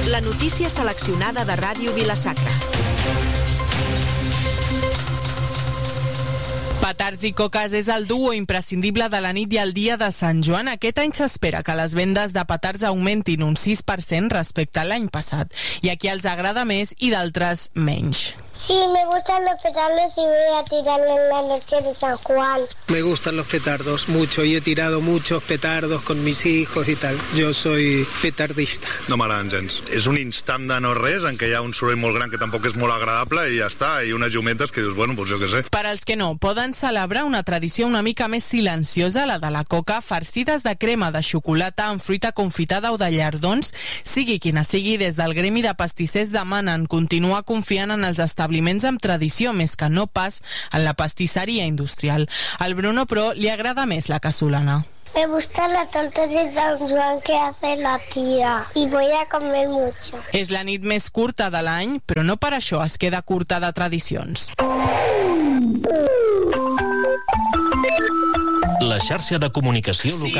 La notícia seleccionada de Ràdio Vila-sacra. Petards i coques és el duo imprescindible de la nit i el dia de Sant Joan. Aquest any s'espera que les vendes de petards augmentin un 6% respecte a l'any passat. Hi ha qui els agrada més i d'altres menys. Sí, me gustan los petardos y voy a tirarlo en la noche de San Juan. Me gustan los petardos mucho y he tirado muchos petardos con mis hijos y tal. Yo soy petardista. No m'agraden gens. És un instant de no res en què hi ha un soroll molt gran que tampoc és molt agradable i ja està, i unes llumetes que dius, bueno, doncs jo què sé. Per als que no, poden celebrar una tradició una mica més silenciosa, la de la coca, farcides de crema de xocolata amb fruita confitada o de llardons. Sigui quina sigui, des del gremi de pastissers demanen continuar confiant en els establiments amb tradició, més que no pas en la pastisseria industrial. Al Bruno, però, li agrada més la casolana. Me gusta la torta de San Juan que hace la tía y voy a comer mucho. És la nit més curta de l'any, però no per això es queda curta de tradicions. La xarxa de comunicació local.